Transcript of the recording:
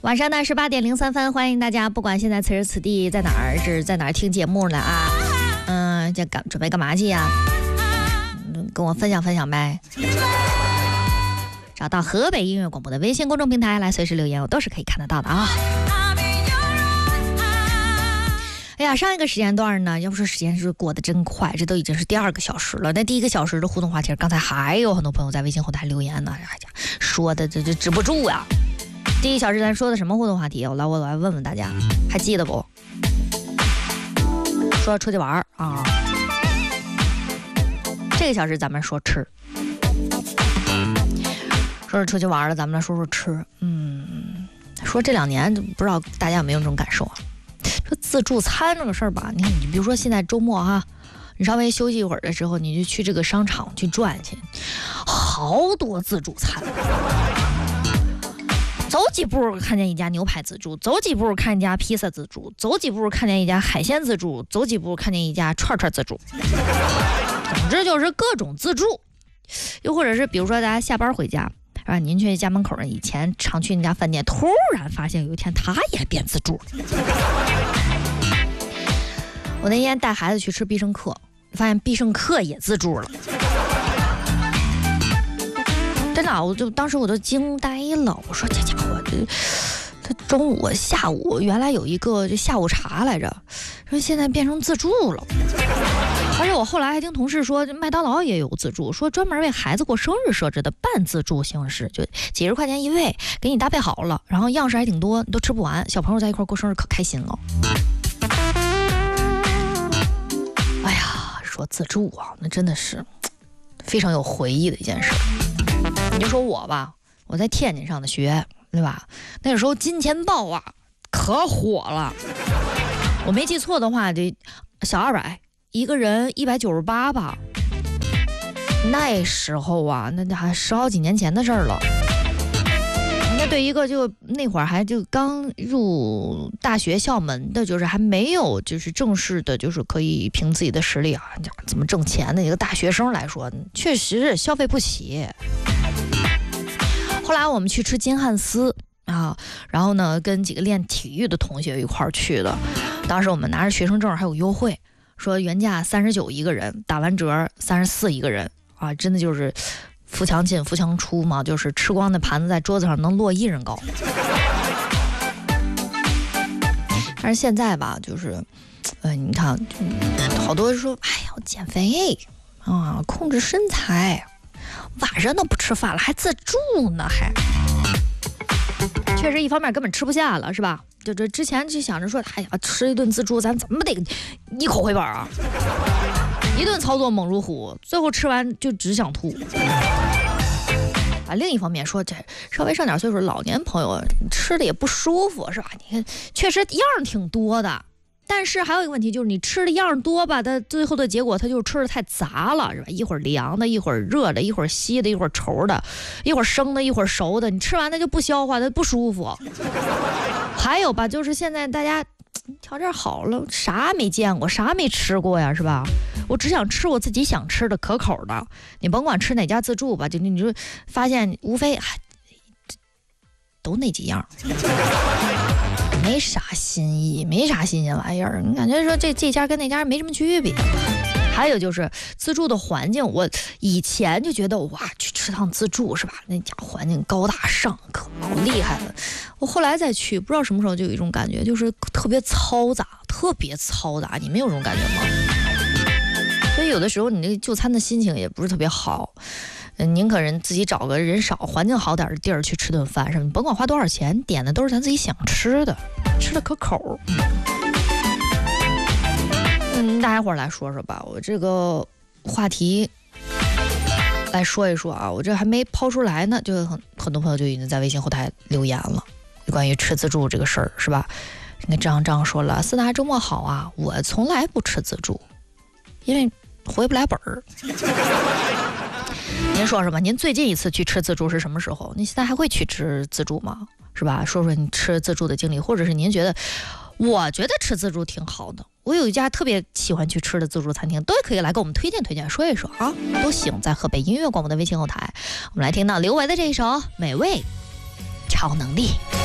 晚上的18点03分，欢迎大家，不管现在此时此地在哪儿，是在哪儿听节目呢啊？这准备干嘛去呀？跟我分享分享呗。找到河北音乐广播的微信公众平台来随时留言，我都是可以看得到的啊。哎呀，上一个时间段呢，要不说时间是过得真快，这都已经是第2个小时了。那第1个小时的互动话题，刚才还有很多朋友在微信后台留言呢，说的这止不住呀。第1小时咱说的什么互动话题？我来问问大家，还记得不？说出去玩啊。这个小时咱们说吃，说是出去玩了，咱们来说说吃。说这2年不知道大家有没有这种感受啊？说自助餐这个事儿吧，你比如说现在周末哈，你稍微休息一会儿的时候，你就去这个商场去转去，好多自助餐。走几步看见一家牛排自助，走几步看见一家披萨自助，走几步看见一家海鲜自助，走几步看见一家串串自助。总之就是各种自助。又或者是比如说大家下班回家啊，您去家门口以前常去那家饭店，突然发现有一天他也变自助了。我那天带孩子去吃必胜客，发现必胜客也自助了。真的，当时我都惊呆了。我说这家伙，他中午下午原来有一个这下午茶来着，说现在变成自助了。而且我后来还听同事说，麦当劳也有自助，说专门为孩子过生日设置的半自助形式，就几十块钱一位，给你搭配好了，然后样式还挺多，你都吃不完。小朋友在一块过生日可开心了。哎呀，说自助啊，那真的是非常有回忆的一件事。你就说我吧，我在天津上的学，对吧？那个时候金钱豹啊可火了，我没记错的话，这小200一个人198吧。那时候啊，那还10好几年前的事儿了。那对一个就那会儿还就刚入大学校门的，就是还没有就是正式的，就是可以凭自己的实力啊怎么挣钱的一个大学生来说，确实消费不起。后来我们去吃金汉斯啊，然后呢跟几个练体育的同学一块儿去的。当时我们拿着学生证还有优惠，说原价39一个人，打完折34一个人啊，真的就是扶墙进扶墙出嘛，就是吃光的盘子在桌子上能落1人高。但是现在吧，就是你看好多人说哎呀减肥啊，控制身材，晚上都不吃饭了还自助呢，还确实一方面根本吃不下了，是吧？就这之前就想着说哎呀吃一顿自助咱怎么得一口回本啊，一顿操作猛如虎，最后吃完就只想吐啊。另一方面说，这稍微上点岁数老年朋友吃的也不舒服，是吧？你看确实样挺多的，但是还有一个问题就是你吃的样多吧，它最后的结果它就是吃的太杂了，是吧？一会儿凉的，一会儿热的，一会儿稀的，一会儿稠的，一会儿生的，一会儿熟的，你吃完它就不消化，它不舒服。还有吧，就是现在大家条件好了，啥没见过，啥没吃过呀，是吧？我只想吃我自己想吃的可口的，你甭管吃哪家自助吧，就你就发现无非都那几样。没啥新意，没啥新鲜玩意儿，你感觉说这家跟那家没什么区别。还有就是自助的环境，我以前就觉得哇，去吃趟自助是吧？那家环境高大上，可老厉害了。我后来再去，不知道什么时候就有一种感觉，就是特别嘈杂，特别嘈杂。你们有这种感觉吗？所以有的时候你这个就餐的心情也不是特别好。宁可人自己找个人少、环境好点的地儿去吃顿饭，是吧？你甭管花多少钱，点的都是咱自己想吃的，吃的可口。大家伙来说说吧，我这个话题来说一说啊，我这还没抛出来呢，就很多朋友就已经在微信后台留言了，关于吃自助这个事儿，是吧？那张说了，四大周末好啊，我从来不吃自助，因为回不来本儿。您说说吧，您最近一次去吃自助是什么时候？您现在还会去吃自助吗？是吧？说说你吃自助的经历，或者是您觉得，我觉得吃自助挺好的，我有一家特别喜欢去吃的自助餐厅，都可以来给我们推荐推荐，说一说啊，都行，在河北音乐广播的微信后台，我们来听到刘维的这一首《美味超能力》。